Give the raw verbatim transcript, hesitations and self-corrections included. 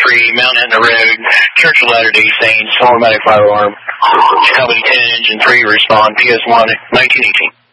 three, Mount Etna Road, Church of Latter-day Saints, automatic firearm. Company ten, Engine three, respond, P S one, nineteen eighteen.